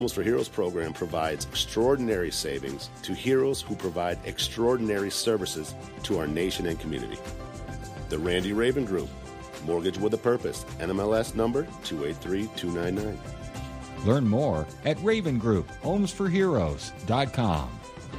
Homes for Heroes program provides extraordinary savings to heroes who provide extraordinary services to our nation and community. The Randy Raven Group, Mortgage with a Purpose, NMLS number 283299. Learn more at ravengrouphomesforheroes.com.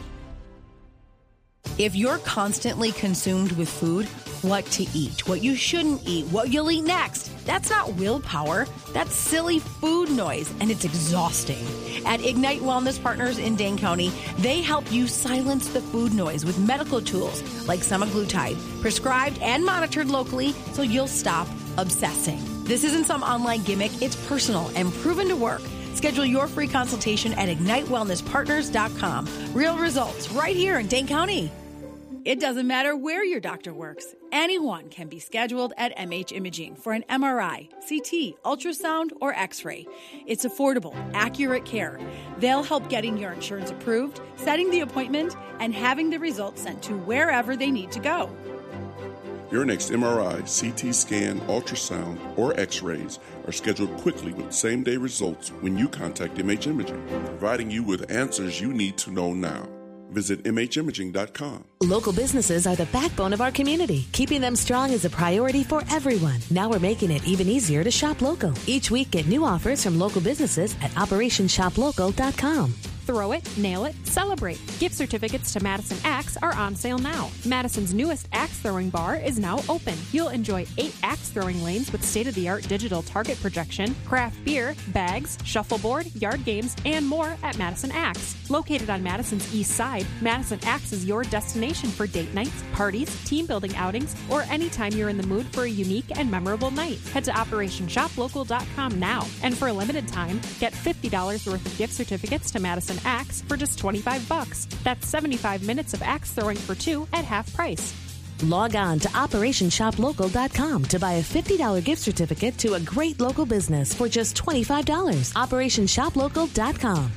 If you're constantly consumed with food, what to eat, what you shouldn't eat, what you'll eat next, that's not willpower. That's silly food noise, and it's exhausting. At Ignite Wellness Partners in Dane County, they help you silence the food noise with medical tools like semaglutide, prescribed and monitored locally so you'll stop obsessing. This isn't some online gimmick. It's personal and proven to work. Schedule your free consultation at IgniteWellnessPartners.com. Real results right here in Dane County. It doesn't matter where your doctor works. Anyone can be scheduled at MH Imaging for an MRI, CT, ultrasound, or X-ray. It's affordable, accurate care. They'll help getting your insurance approved, setting the appointment, and having the results sent to wherever they need to go. Your next MRI, CT scan, ultrasound, or X-rays are scheduled quickly with same-day results when you contact MH Imaging, providing you with answers you need to know now. Visit MHimaging.com. Local businesses are the backbone of our community. Keeping them strong is a priority for everyone. Now we're making it even easier to shop local. Each week, get new offers from local businesses at OperationShopLocal.com. Throw it, nail it, celebrate. Gift certificates to Madison Axe are on sale now. Madison's newest axe throwing bar is now open. You'll enjoy 8 axe throwing lanes with state-of-the-art digital target projection, craft beer, bags, shuffleboard, yard games, and more at Madison Axe. Located on Madison's east side, Madison Axe is your destination for date nights, parties, team building outings, or anytime you're in the mood for a unique and memorable night. Head to OperationShopLocal.com now, and for a limited time, get $50 worth of gift certificates to Madison Axe for just $25. That's 75 minutes of axe throwing for 2 at half price. Log on to OperationShopLocal.com to buy a $50 gift certificate to a great local business for just $25. OperationShopLocal.com.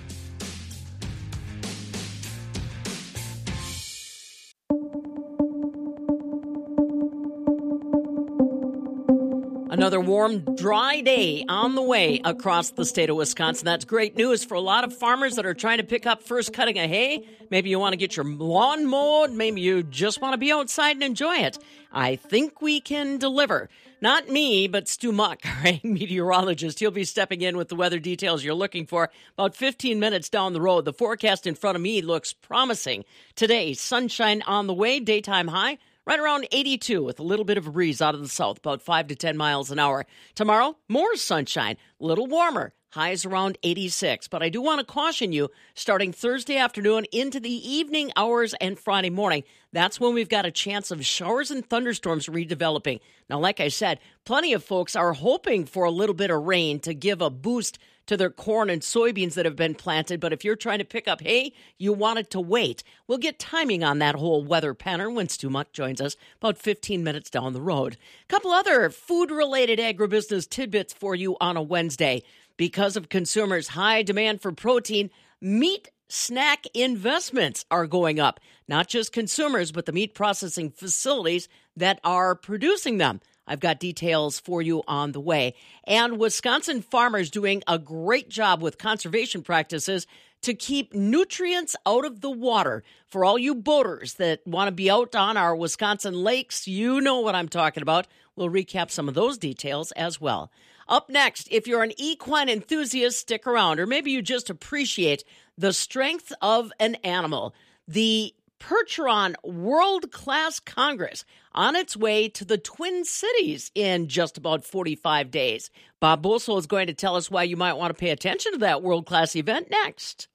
Another warm, dry day on the way across the state of Wisconsin. That's great news for a lot of farmers that are trying to pick up first cutting of hay. Maybe you want to get your lawn mowed. Maybe you just want to be outside and enjoy it. I think we can deliver. Not me, but Stu Muck, our meteorologist. He'll be stepping in with the weather details you're looking for about 15 minutes down the road. The forecast in front of me looks promising. Today, sunshine on the way, daytime high right around 82 with a little bit of a breeze out of the south, about 5 to 10 miles an hour. Tomorrow, more sunshine, a little warmer, highs around 86. But I do want to caution you, starting Thursday afternoon into the evening hours and Friday morning, that's when we've got a chance of showers and thunderstorms redeveloping. Now, like I said, plenty of folks are hoping for a little bit of rain to give a boost to their corn and soybeans that have been planted. But if you're trying to pick up hay, you want it to wait. We'll get timing on that whole weather pattern when Stu Muck joins us about 15 minutes down the road. A couple other food-related agribusiness tidbits for you on a Wednesday. Because of consumers' high demand for protein, meat snack investments are going up. Not just consumers, but the meat processing facilities that are producing them. I've got details for you on the way. And Wisconsin farmers doing a great job with conservation practices to keep nutrients out of the water. For all you boaters that want to be out on our Wisconsin lakes, you know what I'm talking about. We'll recap some of those details as well. Up next, if you're an equine enthusiast, stick around, or maybe you just appreciate the strength of an animal. The Percheron World Class Congress on its way to the Twin Cities in just about 45 days. Bob Boesel is going to tell us why you might want to pay attention to that world-class event next.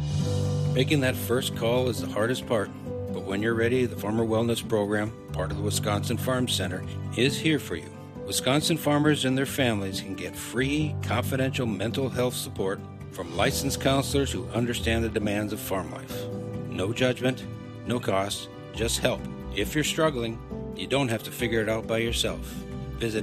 Making that first call is the hardest part, but when you're ready, the Farmer Wellness Program, part of the Wisconsin Farm Center, is here for you. Wisconsin farmers and their families can get free, confidential mental health support from licensed counselors who understand the demands of farm life. No judgment, no cost, just help. If you're struggling, you don't have to figure it out by yourself. Visit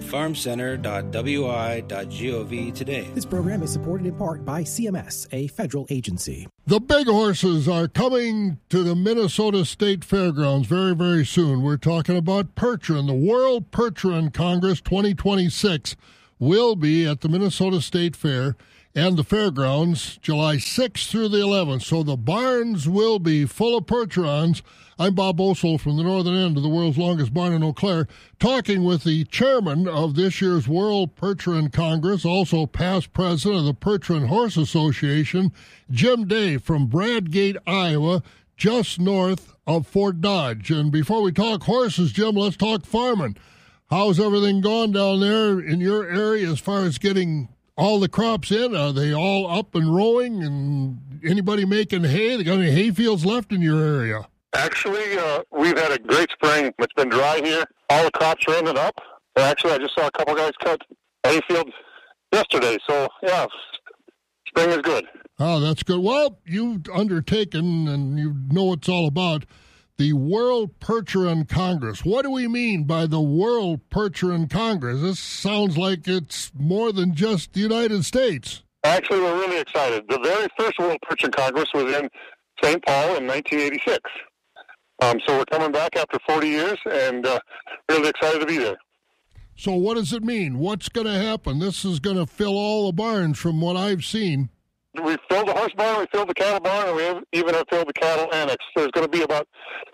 farmcenter.wi.gov today. This program is supported in part by CMS, a federal agency. The big horses are coming to the Minnesota State Fairgrounds very, very soon. We're talking about Percheron. The World Percheron Congress 2026 will be at the Minnesota State Fair and the fairgrounds, July 6th through the 11th. So the barns will be full of Percherons. I'm Bob Osel from the northern end of the world's longest barn in Eau Claire, talking with the chairman of this year's World Percheron Congress, also past president of the Percheron Horse Association, Jim Day from Bradgate, Iowa, just north of Fort Dodge. And before we talk horses, Jim, let's talk farming. How's everything going down there in your area as far as getting all the crops in? Are they all up and rolling? And anybody making hay? They got any hay fields left in your area? Actually, we've had a great spring. It's been dry here. All the crops are in and up. Actually, I just saw a couple guys cut hay fields yesterday. So, yeah, spring is good. Oh, that's good. Well, you've undertaken, and you know what it's all about, the World Percheron Congress. What do we mean by the World Percheron Congress? This sounds like it's more than just the United States. Actually, we're really excited. The very first World Percheron Congress was in St. Paul in 1986. So we're coming back after 40 years and really excited to be there. So what does it mean? What's going to happen? This is going to fill all the barns from what I've seen. We filled the horse barn, we filled the cattle barn, and we even have filled the cattle annex. There's going to be about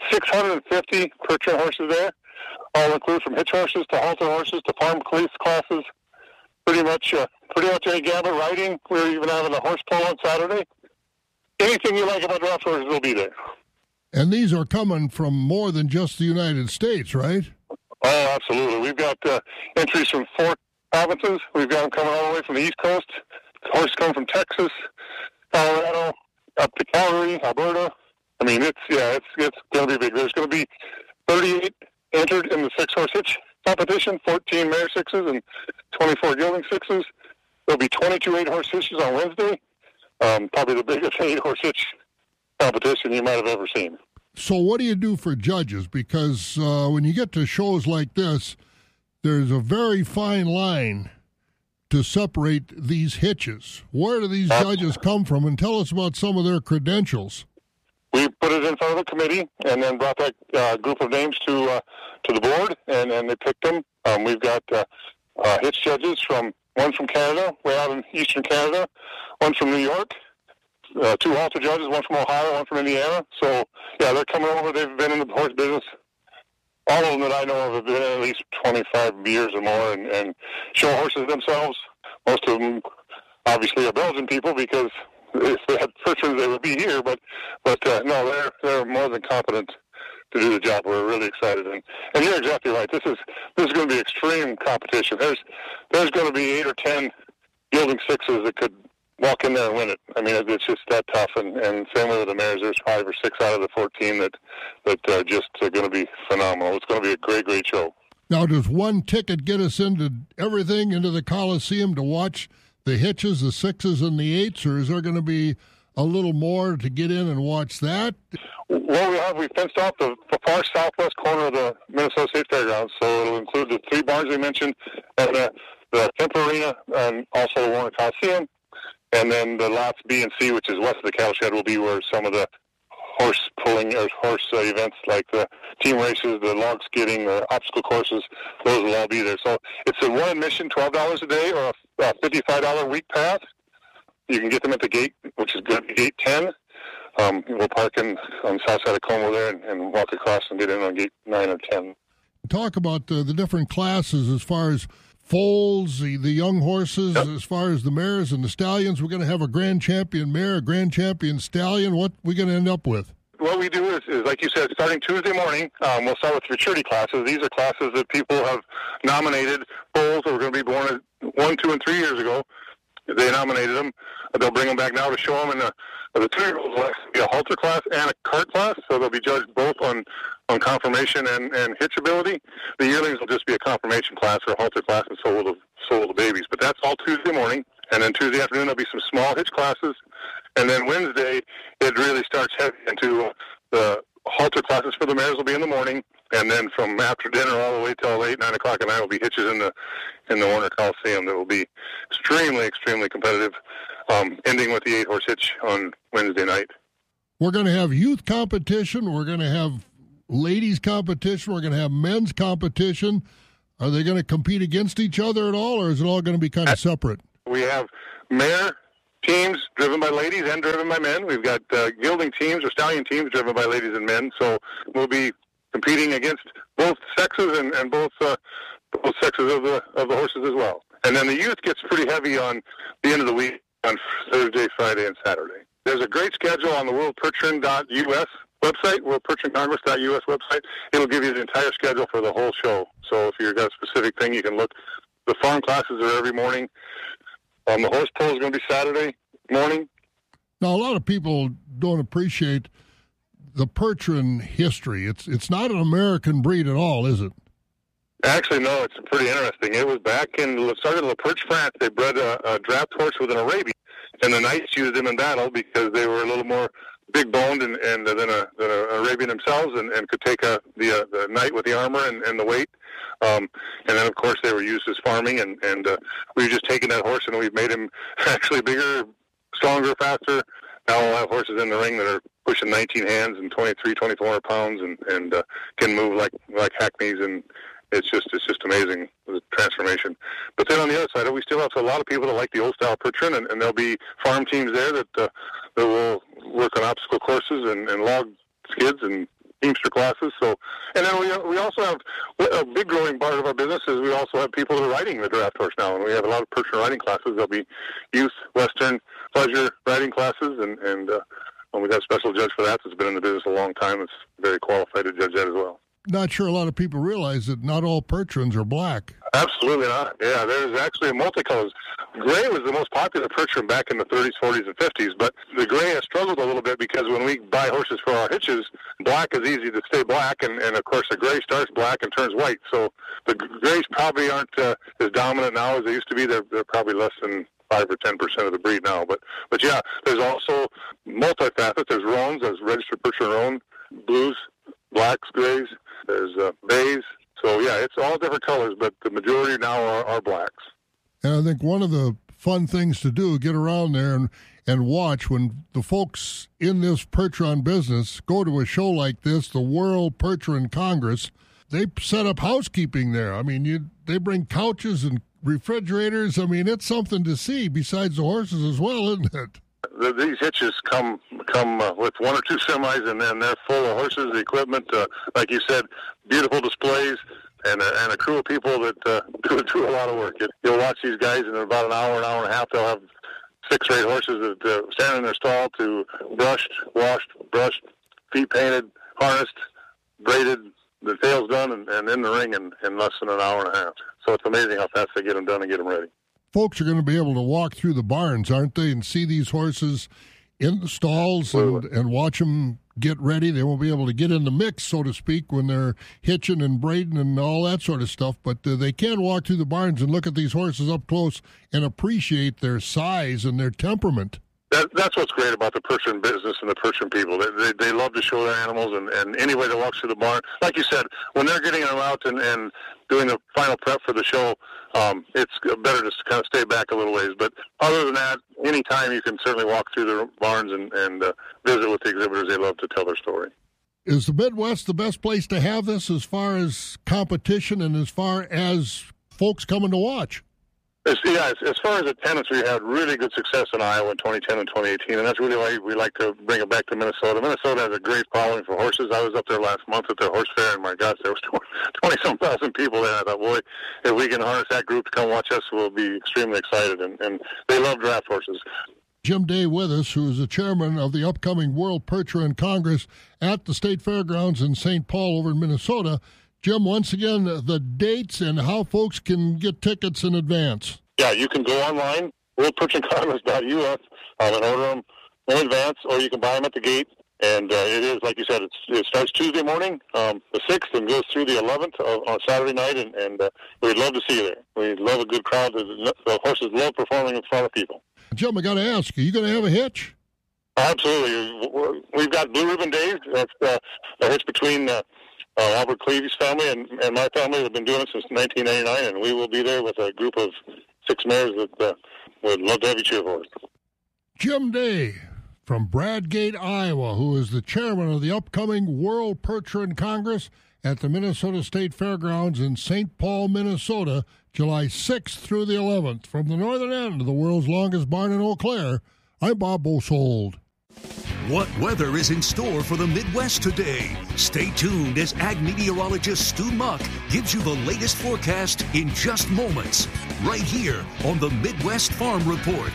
650 Percheron horses there, all include from hitch horses to halter horses to farm classes, pretty much any gamut riding. We're even having a horse pull on Saturday. Anything you like about draft horses will be there. And these are coming from more than just the United States, right? Oh, absolutely. We've got entries from 4 provinces. We've got them coming all the way from the East Coast. Horses come from Texas, Colorado, up to Calgary, Alberta. I mean, it's going to be big. There's going to be 38 entered in the 6-horse hitch competition, 14 mare 6s and 24 gelding 6s. There'll be 22 8-horse hitches on Wednesday. Probably the biggest 8-horse hitch competition you might have ever seen. So what do you do for judges? Because when you get to shows like this, there's a very fine line to separate these hitches. Where do these judges come from? And tell us about some of their credentials. We put it in front of a committee and then brought that group of names to the board, and they picked them. We've got hitch judges one from Canada, way out in eastern Canada, one from New York, 2 halter judges, one from Ohio, one from Indiana. So, yeah, they're coming over. They've been in the horse business. All of them that I know of have been in at least 25 years or more and show horses themselves. Most of them, obviously, are Belgian people because if they had Percherons, they would be here. But no, they're more than competent to do the job. We're really excited. And you're exactly right. This is going to be extreme competition. There's going to be 8 or 10 gelding 6s that could walk in there and win it. I mean, it's just that tough. And same way with the mares. There's 5 or 6 out of the 14 that just are going to be phenomenal. It's going to be a great, great show. Now, does one ticket get us into everything, into the Coliseum to watch the hitches, the 6s and the 8s, or is there going to be a little more to get in and watch that? Well, we fenced off the far southwest corner of the Minnesota State Fairgrounds, so it'll include the 3 barns we mentioned, and the Kemp Arena, and also the Warner Coliseum. And then the lots B and C, which is west of the cattle shed, will be where some of the horse pulling or horse events like the team races, the log skidding, the obstacle courses, those will all be there. So it's a one admission, $12 a day, or a $55 week pass. You can get them at the gate, which is going to be gate 10. We'll park on the south side of Como there and walk across and get in on gate 9 or 10. Talk about the different classes as far as foals, the young horses, yep. As far as the mares and the stallions. We're going to have a grand champion mare, a grand champion stallion. What are we going to end up with? What we do is, like you said, starting Tuesday morning, we'll start with maturity classes. These are classes that people have nominated foals that were going to be born 1, 2, and 3 years ago. They nominated them. They'll bring them back now to show them. And the 2-year-olds will actually be a halter class and a cart class, so they'll be judged both on conformation and hitch ability. The yearlings will just be a conformation class or a halter class, and so will the babies. But that's all Tuesday morning. And then Tuesday afternoon, there'll be some small hitch classes. And then Wednesday, it really starts heavy into the halter classes for the mares will be in the morning. And then from after dinner all the way till 8, 9 o'clock at night will be hitches in the Warner Coliseum that will be extremely, extremely competitive, ending with the 8-horse hitch on Wednesday night. We're going to have youth competition. We're going to have ladies competition. We're going to have men's competition. Are they going to compete against each other at all, or is it all going to be kind of separate? We have mare teams driven by ladies and driven by men. We've got gelding teams or stallion teams driven by ladies and men. So we'll be competing against both sexes and both sexes of the horses as well. And then the youth gets pretty heavy on the end of the week on Thursday, Friday, and Saturday. There's a great schedule on the worldpercheron.us website, worldpercheroncongress.us website. It'll give you the entire schedule for the whole show. So if you've got a specific thing, you can look. The farm classes are every morning. The horse pull is going to be Saturday morning. Now, a lot of people don't appreciate the Percheron history. It's not an American breed at all, is it? Actually, no, it's pretty interesting. It was back it started in La Perche, France. They bred a draft horse with an Arabian, and the knights used them in battle because they were a little more big-boned than an Arabian themselves, and could take the knight with the armor and the weight. And then, of course, they were used as farming, and we've just taken that horse and we've made him actually bigger, stronger, faster. Now we'll have horses in the ring that are pushing 19 hands and 2,400 pounds and can move like hackneys, and it's just amazing, the transformation. But then on the other side, we still have a lot of people that like the old style Percheron, and there'll be farm teams there that will work on obstacle courses and log skids and teamster classes. So, and then we also have a big growing part of our business is we also have people that are riding the draft horse now, and we have a lot of Percheron riding classes. There'll be youth, Western, pleasure riding classes, and we got a special judge for that that's been in the business a long time. It's very qualified to judge that as well. Not sure a lot of people realize that not all Percherons are black. Absolutely not. Yeah, there's actually multicolors. Gray was the most popular Percheron back in the 30s, 40s, and 50s, but the gray has struggled a little bit because when we buy horses for our hitches, black is easy to stay black, and of course the gray starts black and turns white. So the grays probably aren't as dominant now as they used to be. They're probably less than 5 or 10% of the breed now. But yeah, there's also multi-facets. There's roans, there's registered Percheron roan, blues, blacks, grays. There's bays. So, yeah, it's all different colors, but the majority now are blacks. And I think one of the fun things to do, get around there and watch when the folks in this Percheron business go to a show like this, the World Percheron Congress, they set up housekeeping there. I mean, they bring couches and refrigerators. I mean, it's something to see besides the horses as well, isn't it? These hitches come with 1 or 2 semis, and then they're full of horses, the equipment, like you said, beautiful displays, and a crew of people that do a lot of work. You'll watch these guys, and in about an hour and a half, they'll have 6 or 8 horses that stand in their stall to brushed, washed, feet painted, harnessed, braided, the tail's done, and in the ring in less than an hour and a half. So it's amazing how fast they get them done and get them ready. Folks are going to be able to walk through the barns, aren't they, and see these horses in the stalls and watch them get ready. They won't be able to get in the mix, so to speak, when they're hitching and braiding and all that sort of stuff, but they can walk through the barns and look at these horses up close and appreciate their size and their temperament. That's what's great about the Percheron business and the Percheron people. They love to show their animals, and anybody that walks through the barn, like you said, when they're getting them out and doing the final prep for the show, it's better to kind of stay back a little ways. But other than that, anytime you can certainly walk through the barns and visit with the exhibitors. They love to tell their story. Is the Midwest the best place to have this as far as competition and as far as folks coming to watch? As far as attendance, we had really good success in Iowa in 2010 and 2018, and that's really why we like to bring it back to Minnesota. Minnesota has a great following for horses. I was up there last month at the horse fair, and my gosh, there was 20-some thousand people there. I thought, boy, if we can harness that group to come watch us, we'll be extremely excited, and they love draft horses. Jim Day with us, who is the chairman of the upcoming World Percheron Congress at the State Fairgrounds in St. Paul over in Minnesota. Jim, once again, the dates and how folks can get tickets in advance. Yeah, you can go online, worldpercheroncongress.us, and order them in advance, or you can buy them at the gate. And it is, like you said, it starts Tuesday morning, the 6th, and goes through the 11th on Saturday night, and we'd love to see you there. We'd love a good crowd. The horses love performing in front of people. Jim, I got to ask, are you going to have a hitch? Absolutely. We've got Blue Ribbon Days. That's a hitch between Albert Cleavy's family and my family. We've been doing it since 1999, and we will be there with a group of 6 mares that would love to have you cheer for us. Jim Day, from Bradgate, Iowa, who is the chairman of the upcoming World Percheron Congress at the Minnesota State Fairgrounds in St. Paul, Minnesota, July 6th through the 11th. From the northern end of the world's longest barn in Eau Claire, I'm Bob Bosold. What weather is in store for the Midwest today? Stay tuned as ag meteorologist Stu Muck gives you the latest forecast in just moments, right here on the Midwest Farm Report.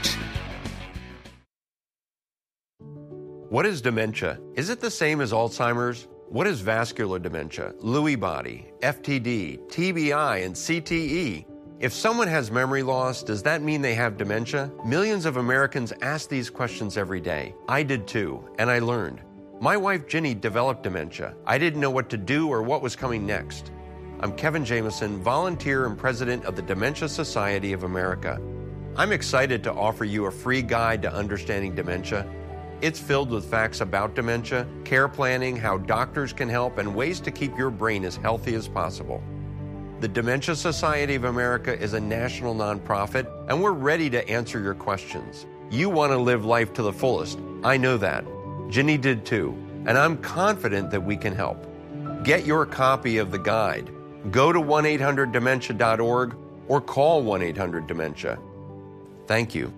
What is dementia? Is it the same as Alzheimer's? What is vascular dementia, Lewy body, FTD, TBI, and CTE? If someone has memory loss, does that mean they have dementia? Millions of Americans ask these questions every day. I did too, and I learned. My wife Ginny developed dementia. I didn't know what to do or what was coming next. I'm Kevin Jameson, volunteer and president of the Dementia Society of America. I'm excited to offer you a free guide to understanding dementia. It's filled with facts about dementia, care planning, how doctors can help, and ways to keep your brain as healthy as possible. The Dementia Society of America is a national nonprofit, and we're ready to answer your questions. You want to live life to the fullest. I know that. Ginny did too, and I'm confident that we can help. Get your copy of the guide. Go to 1-800-DEMENTIA.org or call 1-800-DEMENTIA. Thank you.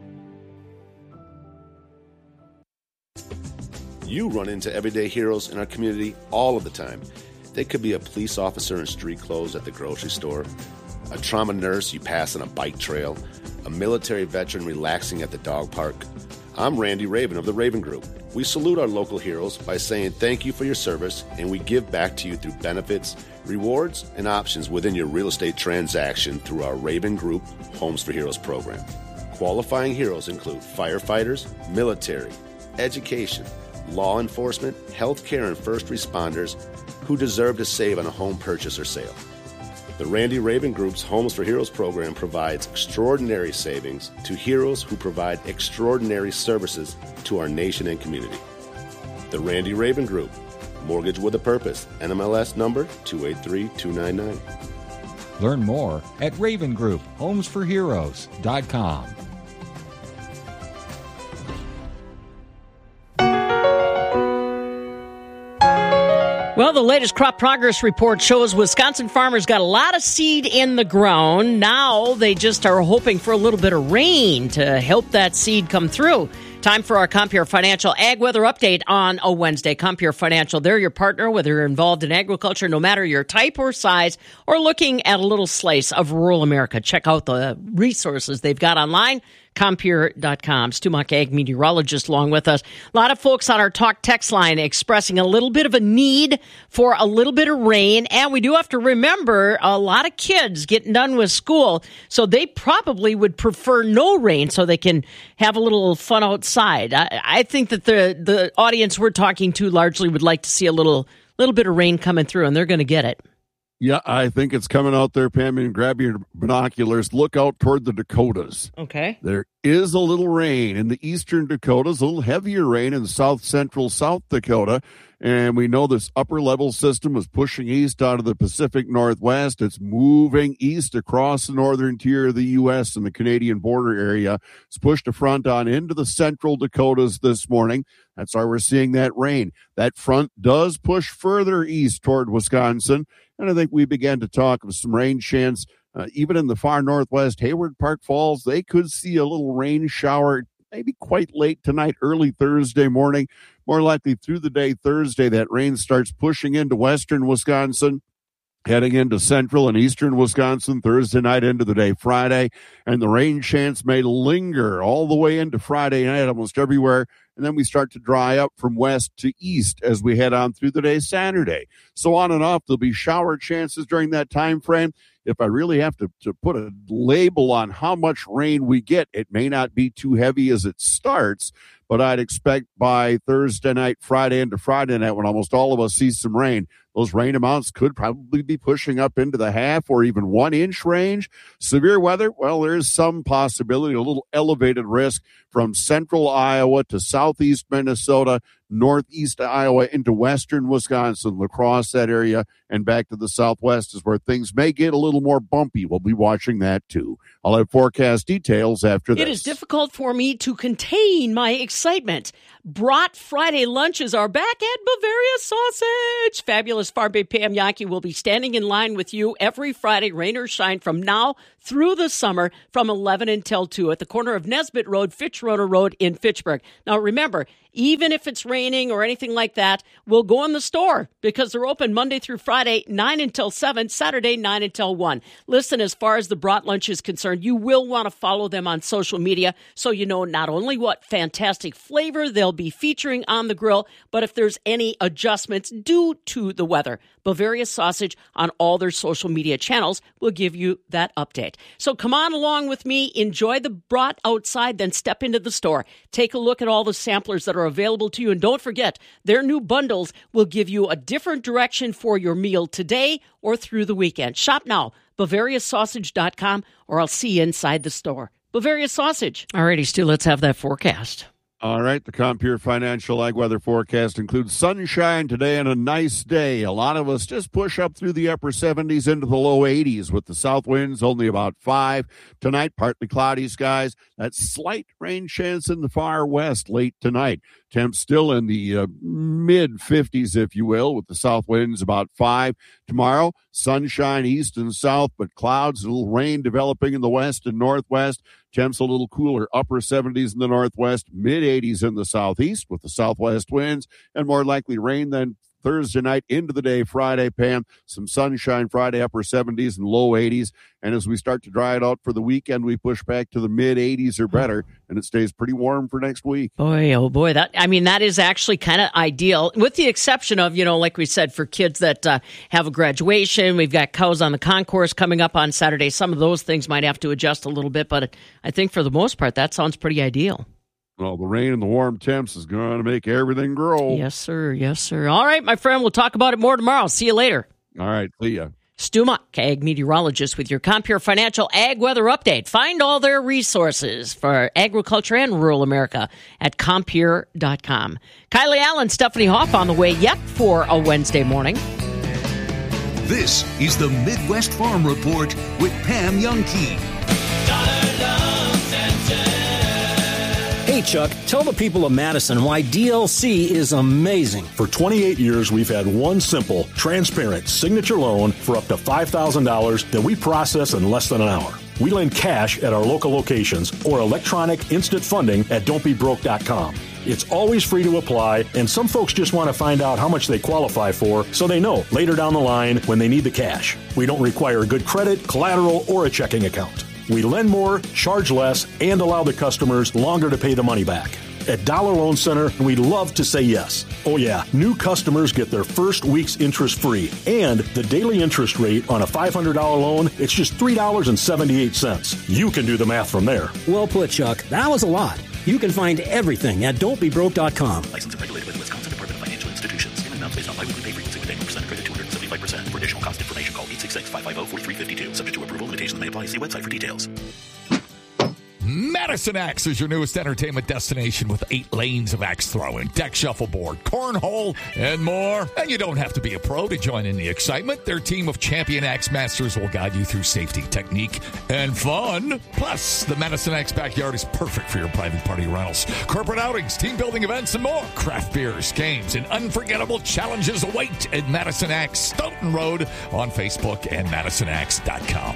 You run into everyday heroes in our community all of the time. They could be a police officer in street clothes at the grocery store, a trauma nurse you pass on a bike trail, a military veteran relaxing at the dog park. I'm Randy Raven of the Raven Group. We salute our local heroes by saying thank you for your service, and we give back to you through benefits, rewards, and options within your real estate transaction through our Raven Group Homes for Heroes program. Qualifying heroes include firefighters, military, education, law enforcement, healthcare, and first responders who deserve to save on a home purchase or sale. The Randy Raven Group's Homes for Heroes program provides extraordinary savings to heroes who provide extraordinary services to our nation and community. The Randy Raven Group, mortgage with a purpose, NMLS number 283299. Learn more at ravengrouphomesforheroes.com. Well, the latest crop progress report shows Wisconsin farmers got a lot of seed in the ground. Now they just are hoping for a little bit of rain to help that seed come through. Time for our Compeer Financial Ag Weather Update on a Wednesday. Compeer Financial, they're your partner, whether you're involved in agriculture, no matter your type or size, or looking at a little slice of rural America. Check out the resources they've got online. Compeer.com. Stu Muck, ag meteorologist, along with us. A lot of folks on our talk text line expressing a little bit of a need for a little bit of rain. And we do have to remember a lot of kids getting done with school, so they probably would prefer no rain so they can have a little fun outside. I think that the audience we're talking to largely would like to see a little bit of rain coming through, and they're going to get it. Yeah, I think it's coming out there, Pam, and grab your binoculars. Look out toward the Dakotas. Okay. There is a little rain in the eastern Dakotas, a little heavier rain in south-central South Dakota. And we know this upper-level system is pushing east out of the Pacific Northwest. It's moving east across the northern tier of the U.S. and the Canadian border area. It's pushed a front on into the central Dakotas this morning. That's why we're seeing that rain. That front does push further east toward Wisconsin. And I think we began to talk of some rain chance, even in the far northwest, Hayward Park Falls. They could see a little rain shower, maybe quite late tonight, early Thursday morning. More likely through the day Thursday, that rain starts pushing into western Wisconsin, heading into central and eastern Wisconsin Thursday night into the day Friday. And the rain chance may linger all the way into Friday night almost everywhere. And then we start to dry up from west to east as we head on through the day Saturday. So on and off, there'll be shower chances during that time frame. If I really have to put a label on how much rain we get, it may not be too heavy as it starts, but I'd expect by Thursday night, Friday into Friday night, when almost all of us see some rain, those rain amounts could probably be pushing up into the half or even 1 inch range. Severe weather, well, there is some possibility, a little elevated risk from central Iowa to southeast Minnesota northeast Iowa into western Wisconsin, La Crosse, that area, and back to the southwest is where things may get a little more bumpy. We'll be watching that too. I'll have forecast details after this. It is difficult for me to contain my excitement. Brat Friday lunches are back at Bavaria Sausage. Fabulous Farm Babe Pam Yankee will be standing in line with you every Friday, rain or shine, from now through the summer from 11 until 2 at the corner of Nesbitt Road, Fitch-Roeder Road in Fitchburg. Now, remember, even if it's raining or anything like that, we'll go in the store because they're open Monday through Friday, 9 until 7, Saturday, 9 until 1. Listen, as far as the Brat Lunch is concerned, you will want to follow them on social media so you know not only what fantastic flavor they'll be featuring on the grill, but if there's any adjustments due to the weather. Bavaria Sausage on all their social media channels will give you that update. So come on along with me, enjoy the brat outside, then step into the store. Take a look at all the samplers that are available to you, and don't forget, their new bundles will give you a different direction for your meal today or through the weekend. Shop now, BavariaSausage.com, or I'll see you inside the store. Bavaria Sausage. All righty, Stu, let's have that forecast. All right, the Compeer Financial Ag Weather Forecast includes sunshine today and a nice day. A lot of us just push up through the upper 70s into the low 80s with the south winds only about 5. Tonight, partly cloudy skies. That slight rain chance in the far west late tonight. Temps still in the mid-50s, if you will, with the south winds about 5. Tomorrow, sunshine east and south, but clouds, a little rain developing in the west and northwest. Temps a little cooler, upper 70s in the northwest, mid-80s in the southeast with the southwest winds, and more likely rain than Thursday night into the day, Friday, Pam. Some sunshine Friday, upper 70s and low 80s. And as we start to dry it out for the weekend, we push back to the mid-80s or better, and it stays pretty warm for next week. Boy, oh boy, that is actually kind of ideal, with the exception of, like we said, for kids that have a graduation. We've got cows on the concourse coming up on Saturday. Some of those things might have to adjust a little bit, but I think for the most part, that sounds pretty ideal. Well, the rain and the warm temps is going to make everything grow. Yes, sir. Yes, sir. All right, my friend, we'll talk about it more tomorrow. See you later. All right, see ya. Stu Muck, ag meteorologist with your Compeer Financial Ag Weather Update. Find all their resources for agriculture and rural America at Compeer.com. Kylie Allen, Stephanie Hoff on the way yet for a Wednesday morning. This is the Midwest Farm Report with Pam Yankee. Hey, Chuck, tell the people of Madison why DLC is amazing. For 28 years, we've had one simple, transparent signature loan for up to $5,000 that we process in less than an hour. We lend cash at our local locations or electronic instant funding at don'tbebroke.com. It's always free to apply, and some folks just want to find out how much they qualify for so they know later down the line when they need the cash. We don't require good credit, collateral, or a checking account. We lend more, charge less, and allow the customers longer to pay the money back. At Dollar Loan Center, we love to say yes. Oh yeah, new customers get their first week's interest free. And the daily interest rate on a $500 loan, it's just $3.78. You can do the math from there. Well put, Chuck. That was a lot. You can find everything at don'tbebroke.com. Licensed and regulated by the Wisconsin Department of Financial Institutions. In amounts based on biweekly pay frequency with 10% credit 275%. For additional cost information, call 866-550-4352. Subject to approval. Limitations may apply. See website for details. Madison Axe is your newest entertainment destination with 8 lanes of axe throwing, deck shuffleboard, cornhole, and more. And you don't have to be a pro to join in the excitement. Their team of champion axe masters will guide you through safety, technique, and fun. Plus, the Madison Axe backyard is perfect for your private party rentals, corporate outings, team building events, and more. Craft beers, games, and unforgettable challenges await at Madison Axe, Stoughton Road on Facebook and MadisonAxe.com.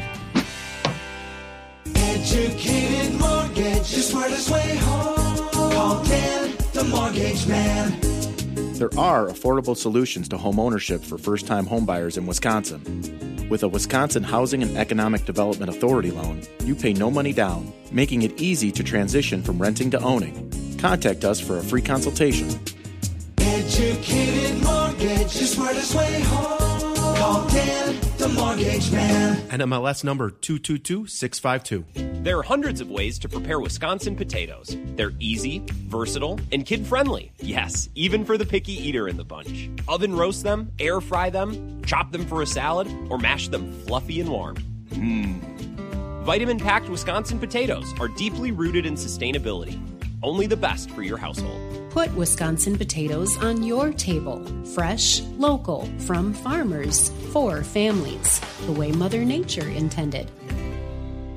Educated Mortgage, the smartest way home. Call Dan, the Mortgage Man. There are affordable solutions to home ownership for first-time homebuyers in Wisconsin. With a Wisconsin Housing and Economic Development Authority loan, you pay no money down, making it easy to transition from renting to owning. Contact us for a free consultation. Educated Mortgage, the smartest way home. Call Dan, the Mortgage Man. NMLS number 222652. There are hundreds of ways to prepare Wisconsin potatoes. They're easy, versatile, and kid-friendly. Yes, even for the picky eater in the bunch. Oven roast them, air fry them, chop them for a salad, or mash them fluffy and warm. Vitamin-packed Wisconsin potatoes are deeply rooted in sustainability. Only the best for your household. Put Wisconsin potatoes on your table. Fresh, local, from farmers, for families, the way Mother Nature intended.